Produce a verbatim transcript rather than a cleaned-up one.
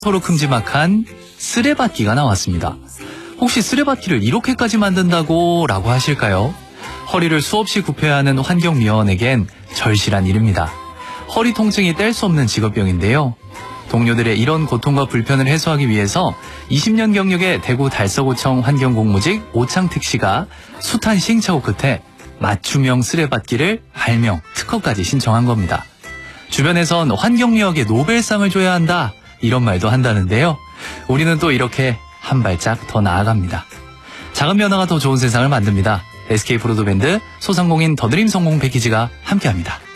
서로 큼지막한 쓰레받기가 나왔습니다. 혹시 쓰레받기를 이렇게까지 만든다고 라고 하실까요? 허리를 수없이 굽혀야 하는 환경미화원에겐 절실한 일입니다. 허리 통증이 뗄 수 없는 직업병인데요. 동료들의 이런 고통과 불편을 해소하기 위해서 이십 년 경력의 대구 달서구청 환경공무직 오창택 씨가 숱한 시행착오 끝에 맞춤형 쓰레받기를 발명, 특허까지 신청한 겁니다. 주변에선 환경미화학의 노벨상을 줘야 한다, 이런 말도 한다는데요. 우리는 또 이렇게 한 발짝 더 나아갑니다. 작은 변화가 더 좋은 세상을 만듭니다. 에스케이 브로드밴드 소상공인 더드림 성공 패키지가 함께합니다.